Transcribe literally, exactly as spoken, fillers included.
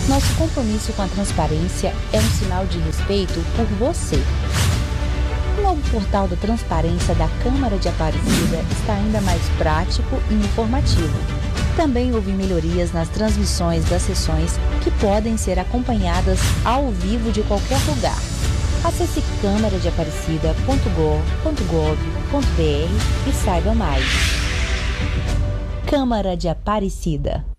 Nosso compromisso com a transparência é um sinal de respeito por você. O novo portal da transparência da Câmara de Aparecida está ainda mais prático e informativo. Também houve melhorias nas transmissões das sessões que podem ser acompanhadas ao vivo de qualquer lugar. Acesse câmara de aparecida ponto gov ponto br e saiba mais. Câmara de Aparecida.